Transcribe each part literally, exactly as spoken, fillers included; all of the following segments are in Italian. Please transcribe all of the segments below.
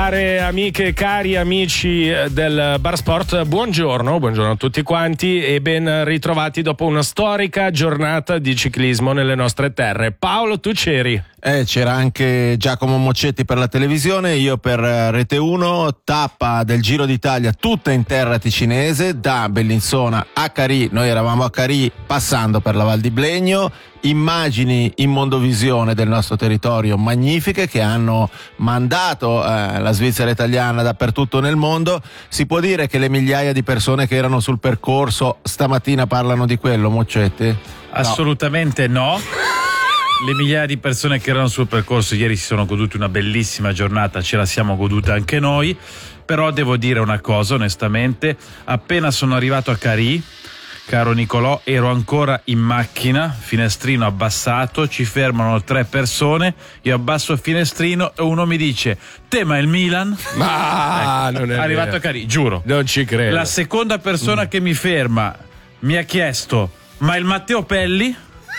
Care amiche e cari amici del Bar Sport, buongiorno, buongiorno a tutti quanti e ben ritrovati dopo una storica giornata di ciclismo nelle nostre terre. Paolo, tu c'eri? Eh, c'era anche Giacomo Moccetti per la televisione, io per Rete uno, tappa del Giro d'Italia tutta in terra ticinese, da Bellinzona a Carì, noi eravamo a Carì passando per la Val di Blegno, immagini in mondovisione del nostro territorio magnifiche che hanno mandato eh, la Svizzera italiana dappertutto nel mondo. Si può dire che le migliaia di persone che erano sul percorso stamattina parlano di quello, Moccetti? Assolutamente no. no. Le migliaia di persone che erano sul percorso ieri si sono goduti una bellissima giornata, ce la siamo goduta anche noi, però devo dire una cosa onestamente, appena sono arrivato a Carì, caro Nicolò, ero ancora in macchina, finestrino abbassato, ci fermano tre persone, io abbasso il finestrino e uno mi dice: te ma il Milan? Ma ecco, non è arrivato vero. a Carì, giuro. Non ci credo. La seconda persona mm. che mi ferma mi ha chiesto: ma il Matteo Pelli?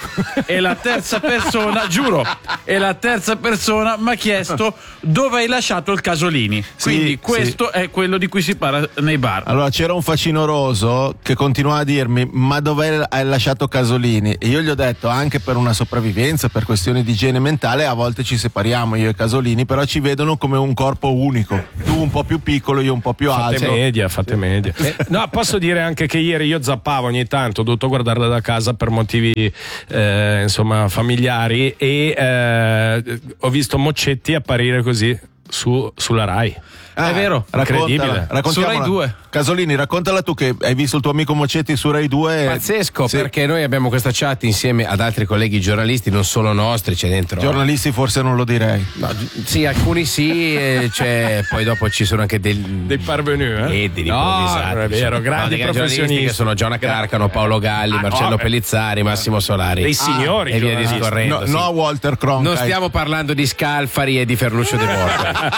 E la terza persona, giuro, e la terza persona mi ha chiesto dove hai lasciato il Casolini. Quindi sì, questo sì. è quello di cui si parla nei bar. Allora c'era un facinoroso che continuava a dirmi: ma dove hai lasciato Casolini? E io gli ho detto: anche per una sopravvivenza, per questioni di igiene mentale, a volte ci separiamo io e Casolini, però ci vedono come un corpo unico, tu un po' più piccolo, io un po' più fate alto. media, fate media. No, posso dire anche che ieri io zappavo ogni tanto, ho dovuto guardarla da casa per motivi Eh, insomma familiari e eh, ho visto Moccetti apparire così su, sulla Rai. Ah, è vero, incredibile. Su Rai due. Casolini, raccontala tu che hai visto il tuo amico Moccetti su Rai due. Pazzesco, sì. Perché noi abbiamo questa chat insieme ad altri colleghi giornalisti, non solo nostri, c'è dentro. Giornalisti forse non lo direi. No, sì, alcuni sì, e c'è, poi dopo ci sono anche del, dei parvenuti, eh? e degli No, improvvisati. non è vero, grandi no, professionisti che sono Giona Carcano, Paolo Galli, ah, Marcello no, Pellizzari, Massimo Solari. Dei signori ah, e via giornalisti. discorrendo. No, sì. no a Walter Cronkite. Non stiamo parlando di Scalfari e di Ferruccio De Bortoli.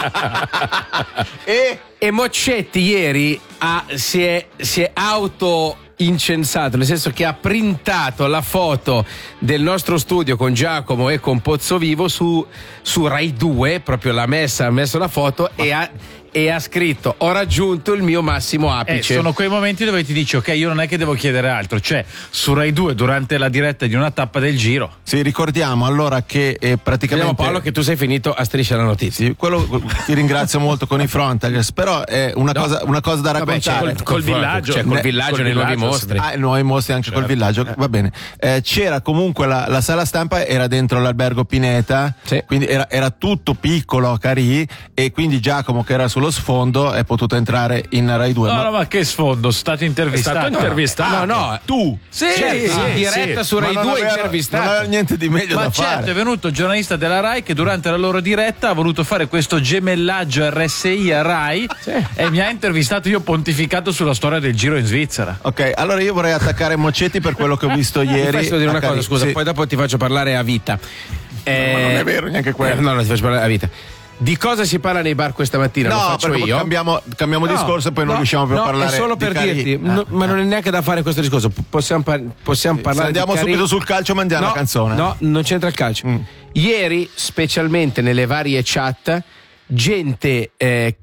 e E Moccetti ieri ha, si, è, si è auto incensato, nel senso che ha printato la foto del nostro studio con Giacomo e con Pozzovivo su, su Rai due, proprio l'ha messa, ha messo la foto e ha, e ha scritto: ho raggiunto il mio massimo apice. Eh, sono quei momenti dove ti dici: ok, io non è che devo chiedere altro, cioè su Rai due durante la diretta di una tappa del Giro. Sì, ricordiamo allora che eh, praticamente Vediamo, Paolo, che tu sei finito a Striscia la Notizia. Sì, quello ti ringrazio molto con i Frontagers, però è una, no. cosa, una cosa da Vabbè, raccontare. col, col villaggio, cioè col Ne- villaggio col nei nuovi villaggio, mostri. Ah, nuovi mostri anche certo. col villaggio, va bene. Eh, c'era comunque la, la sala stampa, era dentro l'albergo Pineta, Sì. quindi era, era tutto piccolo a Carì, e quindi Giacomo, che era sullo sfondo, è potuto entrare in Rai due. No, ma- no, ma che sfondo, state intervistato. È stato intervistato. No, no, tu sì, Sì, sì, sì, diretta sì. su Rai Ma non due aveva- intervistato. non aveva niente di meglio Ma da certo, fare. è venuto il giornalista della Rai che durante la loro diretta ha voluto fare questo gemellaggio R S I a Rai e mi ha intervistato. Io ho pontificato sulla storia del Giro in Svizzera. Ok, allora io vorrei attaccare Moccetti per quello che ho visto ieri. Posso dire a una Carì. cosa, scusa, Sì. poi dopo ti faccio parlare a vita. Eh, ma non è vero neanche quello. eh, no, no, ti faccio parlare a vita. Di cosa si parla nei bar questa mattina? Lo No, faccio perché io. cambiamo, cambiamo No, discorso e poi non no, riusciamo più no, a parlare. è solo di per Carì. dirti, Eh, no, ma non è neanche da fare questo discorso. P- Possiamo, par- possiamo Se parlare andiamo di Carì. subito sul calcio, mandiamo no, la canzone. No, non c'entra il calcio. Mm. Ieri, specialmente nelle varie chat, gente eh,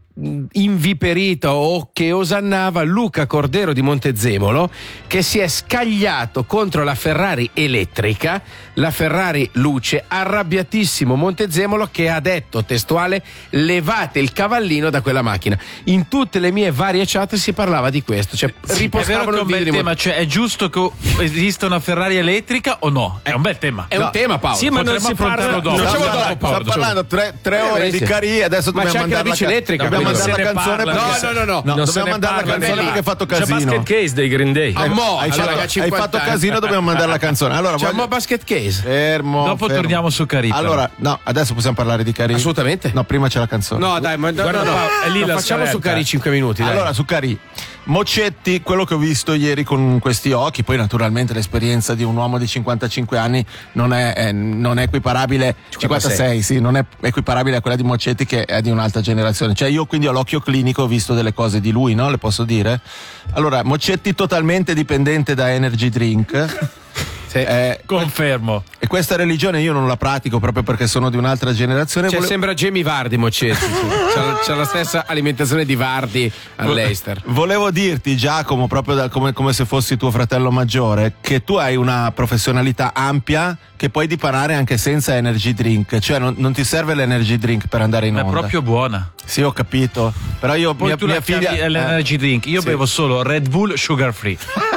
inviperita o che osannava Luca Cordero di Montezemolo, che si è scagliato contro la Ferrari elettrica, la Ferrari luce, arrabbiatissimo Montezemolo, che ha detto testuale: levate il cavallino da quella macchina. In tutte le mie varie chat si parlava di questo, cioè È vero ripostavano che è il un bel video di tema, Mont- cioè è giusto che esista una Ferrari elettrica o no? È un bel tema. è un tema, Paolo. Sì, ma non Potremmo si parla affrontarlo dopo. Non No, facciamo no, dopo, dai, Paolo, sta facciamo- parlando tre, tre ore Eh, di sì. Carì, adesso Ma dobbiamo c'è anche la mandare bici ca- elettrica, dobbiamo quindi mandare se la ne canzone parla, perché- no, no, no, no. no, Non se dobbiamo ne mandare la parla, canzone vedi? perché hai fatto C'è casino. Basket Case dei Green Day. Ah, mo, hai ce l'ha fatto, da hai cinquanta fatto anni. casino, dobbiamo mandare la canzone. Allora, C'è un voglio- mo basket case. fermo. Dopo fermo. torniamo su Carì, però. Allora, no, adesso possiamo parlare di Carì. Assolutamente. No, prima c'è la canzone. No, dai, ma Guarda, no, no, Paolo, è lì lo la facciamo su scaletta. Carì cinque minuti. Dai. Allora, su Carì, Moccetti, quello che ho visto ieri con questi occhi, poi naturalmente l'esperienza di un uomo di cinquantacinque anni non è, è- non è equiparabile, cinquantasei, sì, non è equiparabile a quella di Moccetti, che è di un'altra generazione. Cioè io quindi ho l'occhio clinico, ho visto delle cose di lui, no? Le posso dire? Allora, Moccetti totalmente dipendente da energy drink. Sì. Eh, Confermo. E questa religione io non la pratico proprio perché sono di un'altra generazione. Cioè, Vole- sembra Jamie Vardy Mocetti. Sì. C'ha, c'ha la stessa alimentazione di Vardy all'Eister. Volevo dirti, Giacomo, proprio da- come, come se fossi tuo fratello maggiore, che tu hai una professionalità ampia che puoi dipanare anche senza energy drink, cioè non, non ti serve l'energy drink per andare in Ma è onda. proprio buona. Sì, ho capito. Però io Poi mia, tu mia la figlia chiami l'energy drink. Io Sì. bevo solo Red Bull sugar free.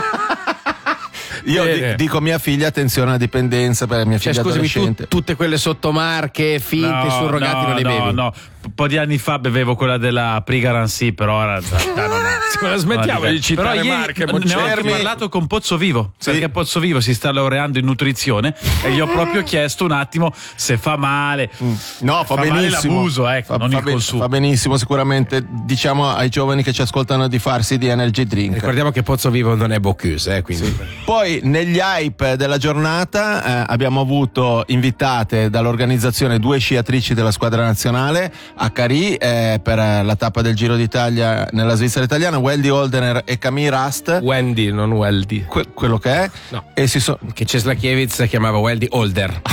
Io Bene. di- dico a mia figlia attenzione alla dipendenza per mia Cioè, figlia scusami, tu, adolescente. tutte quelle sottomarche finte, surrogati no, non le no, bevi? no. Un po' di anni fa bevevo quella della Prigarancy, però ora in realtà non è. Ma smettiamo No, di citare però ieri marche, ne ho anche Mocermi. parlato con Pozzo Vivo, Sì. perché Pozzo Vivo si sta laureando in nutrizione e gli ho proprio chiesto un attimo se fa male. No, fa, Fa male benissimo. l'abuso, ecco, fa, non fa il ben- consumo. fa benissimo, sicuramente. Diciamo ai giovani che ci ascoltano di farsi di energy drink. Ricordiamo che Pozzo Vivo non è Bocuse, eh, quindi. Poi negli hype della giornata eh, abbiamo avuto invitate dall'organizzazione due sciatrici della squadra nazionale a Carì eh, per eh, la tappa del Giro d'Italia nella Svizzera italiana, Wendy Holdener e Camille Rast, Wendy, non Weldy. que- quello che è. No. E si sono Che Ceslakiewicz chiamava Weldy Holder.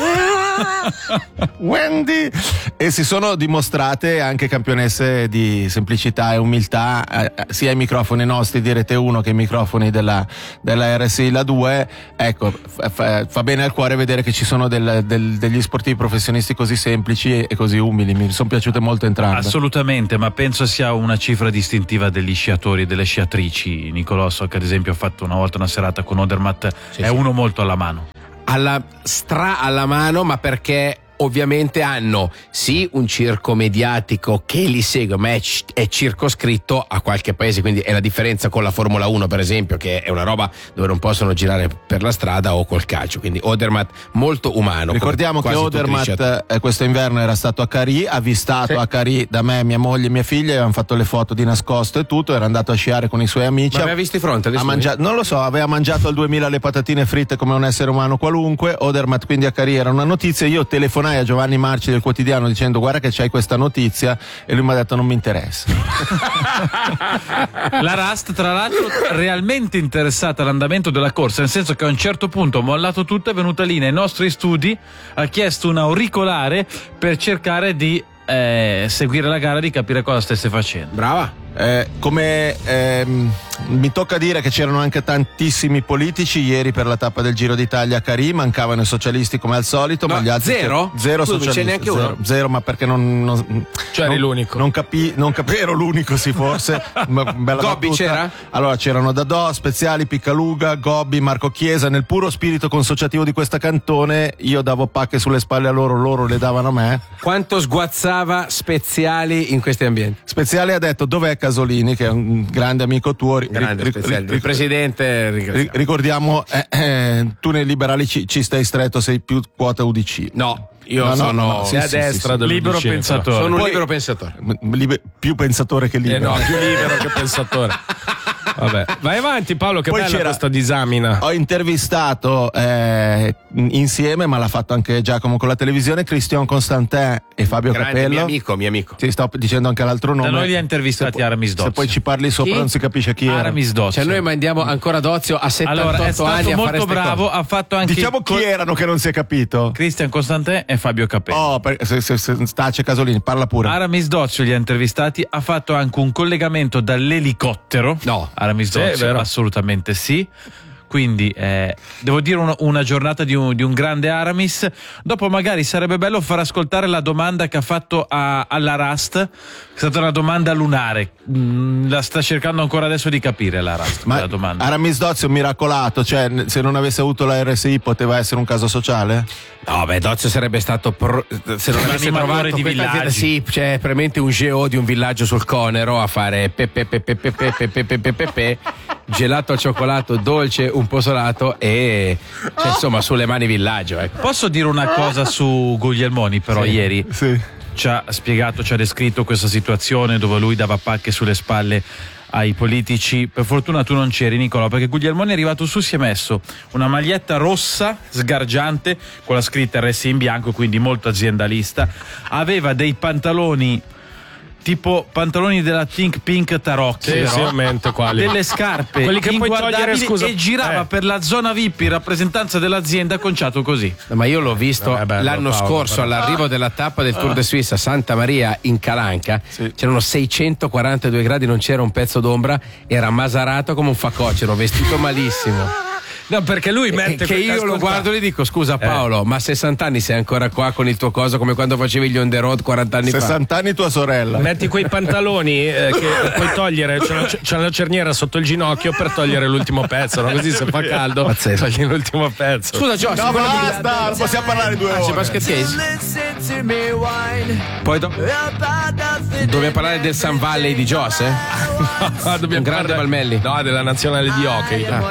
Wendy e si sono dimostrate anche campionesse di semplicità e umiltà eh, sia ai microfoni nostri di Rete uno che ai microfoni della, della R S I La due. Ecco, fa, fa- fa bene al cuore vedere che ci sono del- del- degli sportivi professionisti così semplici e, e così umili. Mi sono piaciute molto entrambe. Assolutamente, ma penso sia una cifra distintiva degli sciatori e delle sciatrici. Nicolò so che ad esempio ha fatto una volta una serata con Odermatt, è uno molto alla mano. Alla stra alla mano, ma perché ovviamente hanno sì un circo mediatico che li segue, ma è, c- è circoscritto a qualche paese, quindi è la differenza con la Formula uno per esempio, che è una roba dove non possono girare per la strada, o col calcio, quindi Odermatt molto umano. Ricordiamo che come quasi tutti gli sciatori. Odermatt eh, questo inverno era stato a Carì, avvistato Sì. a Carì da me, mia moglie e mia figlia, avevano fatto le foto di nascosto e tutto, era andato a sciare con i suoi amici. Ma aveva visto i fronte? Ha mangiato, non lo so, aveva mangiato al duemila le patatine fritte come un essere umano qualunque. Odermatt quindi a Carì era una notizia. Io telefonai a Giovanni Marci del quotidiano dicendo guarda che c'hai questa notizia, e lui mi ha detto non mi interessa. La Rast, tra l'altro, realmente interessata all'andamento della corsa, nel senso che a un certo punto ha mollato tutto, è venuta lì nei nostri studi, ha chiesto un auricolare per cercare di eh, seguire la gara, di capire cosa stesse facendo. Brava. Eh, come ehm, mi tocca dire che c'erano anche tantissimi politici ieri per la tappa del Giro d'Italia a Carì, mancavano i socialisti come al solito, No, ma gli altri zero? zero Scusa, non c'è socialisti, neanche uno? zero, zero, ma perché non, non Cioè, eri non- l'unico. non capì, non capì, ero l'unico sì forse. Ma- bella Gobbi battuta. c'era? Allora c'erano Dadò, Speziali, Piccaluga, Gobbi, Marco Chiesa. Nel puro spirito consociativo di questa cantone io davo pacche sulle spalle a loro, loro le davano a me. Quanto sguazzava Speziali in questi ambienti? Speziali ha detto dov'è Casolini, che è un grande amico tuo. Ri- Grande ri- Speziali. ri- Il presidente ri- ringraziamo. ricordiamo, eh, eh, tu nei liberali ci, ci stai stretto, sei più quota U D C. No, io No, no, sono no, sì, Sei a sì, destra sì, dello Libero D C, pensatore. però. sono un Poi- libero pensatore. M- libe- più pensatore che Eh libero. no, più libero che pensatore. Vabbè, vai avanti Paolo, che Poi bella c'era- questa disamina. Ho intervistato eh, insieme, ma l'ha fatto anche Giacomo con la televisione, Christian Constantin e Fabio Grande Capello. mio amico, mio amico. Ti sto dicendo anche l'altro nome. Da noi li ha intervistati Se- Aramis Se Dozio. poi ci parli sopra Chi? non si capisce chi era. Aramis Dozio. Cioè noi mandiamo ancora Dozio a settantotto allora, è anni stato a fare molto ste bravo, cose. ha fatto anche Diciamo chi col- erano che non si è capito. Christian Constantin e Fabio Capello. Oh, per, se, se, se Stace Casolini, parla pure. Aramis Dozio li ha intervistati, ha fatto anche un collegamento dall'elicottero. No. Aramis Sì, è Dozio, vero. assolutamente sì. Quindi eh, devo dire una, una giornata di un, di un grande Aramis. Dopo magari sarebbe bello far ascoltare la domanda che ha fatto a- alla Rast. È stata una domanda lunare. Mm, la sta cercando ancora adesso di capire la Rast. Ma la domanda. Aramis Dozio è un miracolato, cioè n- se non avesse avuto la R S I poteva essere un caso sociale? No, beh, Dozio sarebbe stato pro- se non Un avesse animatore trovato di questa azienda, villaggi. sì, c'è veramente un G O di un villaggio sul Conero a fare pepe pepe pepe pepe pepe pepe pepe, gelato al cioccolato dolce un po' salato e cioè, insomma sulle mani villaggio, ecco. Posso dire una cosa su Guglielmoni, però Sì. ieri Sì. ci ha spiegato, ci ha descritto questa situazione dove lui dava pacche sulle spalle ai politici. Per fortuna tu non c'eri, Nicolò, perché Guglielmoni è arrivato su, si è messo una maglietta rossa sgargiante con la scritta R S in bianco, quindi molto aziendalista, aveva dei pantaloni tipo pantaloni della Think Pink Tarocchi, Sì, sì, mente quali. delle scarpe Quelli che puoi inguardabili togliere, scusa. e girava Eh. per la zona V I P in rappresentanza dell'azienda conciato così. Ma io l'ho visto Eh, bello, l'anno Paolo, scorso però. all'arrivo della tappa del Tour de Suisse a Santa Maria in Calanca. Sì. C'erano seicentoquarantadue gradi, non c'era un pezzo d'ombra, era masarato come un facocero, vestito malissimo. No, perché lui mette E che io lo ascolta- guardo e gli dico: scusa Paolo, ma a sessanta anni sei ancora qua con il tuo coso come quando facevi gli on the road quaranta anni fa? sessanta anni tua sorella. Metti quei pantaloni eh, che puoi togliere, c'è una, c'è una cerniera sotto il ginocchio per togliere l'ultimo pezzo, no? Così se fa caldo Pazzesco. togli l'ultimo pezzo. Scusa Josh, No, quello di- basta, non possiamo parlare due Ah, c'è ore. basket case? Poi do- dobbiamo parlare del Sun Valley di Joss, eh? Ah, dobbiamo Un grande parlare- Valmelli. No, della nazionale di hockey. Ah.